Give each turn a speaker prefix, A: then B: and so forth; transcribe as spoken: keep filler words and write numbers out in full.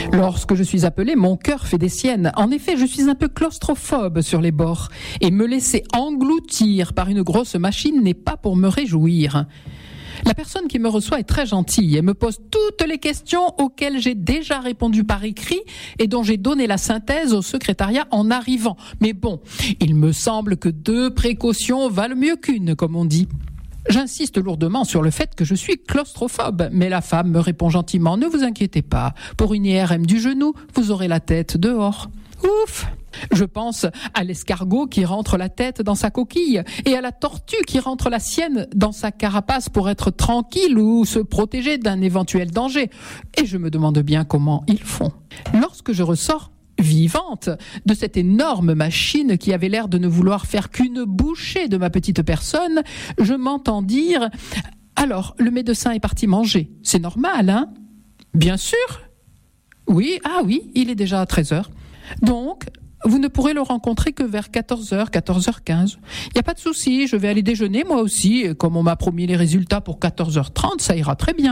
A: Lorsque je suis appelée, mon cœur fait des siennes. En effet, je suis un peu claustrophobe sur les bords. Et me laisser engloutir par une grosse machine n'est pas pour me réjouir. La personne qui me reçoit est très gentille et me pose toutes les questions auxquelles j'ai déjà répondu par écrit et dont j'ai donné la synthèse au secrétariat en arrivant. Mais bon, il me semble que deux précautions valent mieux qu'une, comme on dit. J'insiste lourdement sur le fait que je suis claustrophobe, mais la femme me répond gentiment « Ne vous inquiétez pas, pour une I R M du genou, vous aurez la tête dehors. » Ouf! Je pense à l'escargot qui rentre la tête dans sa coquille et à la tortue qui rentre la sienne dans sa carapace pour être tranquille ou se protéger d'un éventuel danger. Et je me demande bien comment ils font. Lorsque je ressors vivante de cette énorme machine qui avait l'air de ne vouloir faire qu'une bouchée de ma petite personne, je m'entends dire « Alors, le médecin est parti manger. C'est normal, hein ?»« Bien sûr. »« Oui, ah oui, il est déjà à treize heures. Donc, vous ne pourrez le rencontrer que vers quatorze heures, quatorze heures quinze. Il n'y a pas de souci, je vais aller déjeuner moi aussi. Et comme on m'a promis les résultats pour quatorze heures trente, ça ira très bien. »